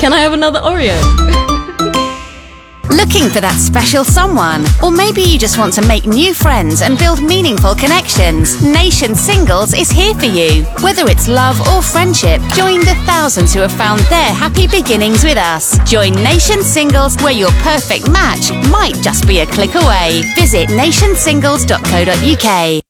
Can I have another Oreo? Looking for that special someone? Or maybe you just want to make new friends and build meaningful connections? Nation Singles is here for you. Whether it's love or friendship, join the thousands who have found their happy beginnings with us. Join Nation Singles, where your perfect match might just be a click away. Visit nationsingles.co.uk.